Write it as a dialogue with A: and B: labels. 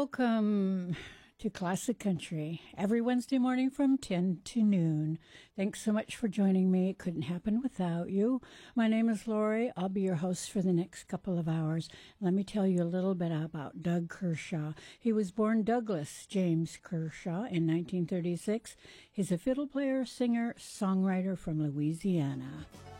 A: Welcome to Classic Country, every Wednesday morning from 10 to noon. Thanks so much for joining me. It couldn't happen without you. My name is Lori. I'll be your host for the next couple of hours. Let me tell you a little bit about Doug Kershaw. He was born Douglas James Kershaw in 1936. He's a fiddle player, singer, songwriter from Louisiana.